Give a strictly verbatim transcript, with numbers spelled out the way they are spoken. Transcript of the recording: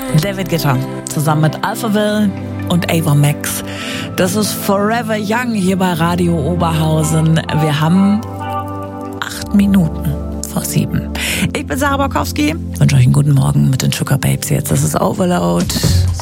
David Guetta zusammen mit Alphaville und Ava Max. Das ist Forever Young hier bei Radio Oberhausen. Wir haben acht Minuten vor sieben. Ich bin Sarah Borkowski, wünsche euch einen guten Morgen mit den Sugar Babes jetzt. Das ist Overload.